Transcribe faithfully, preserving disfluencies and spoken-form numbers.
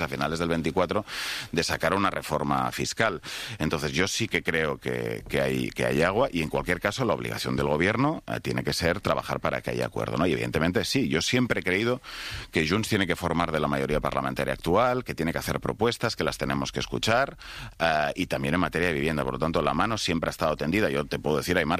a finales del veinticuatro de sacar una reforma fiscal. Entonces yo sí que creo que, que, hay, que hay agua y en cualquier caso la obligación del gobierno eh, tiene que ser trabajar para que haya acuerdo, ¿no? Y evidentemente sí, yo siempre he creído que Junts tiene que formar de la mayoría parlamentaria actual, que tiene que hacer propuestas, que las tenemos que escuchar eh, y también en materia de vivienda. Por lo tanto, la mano siempre ha estado tendida. Yo te puedo decir, Aymar,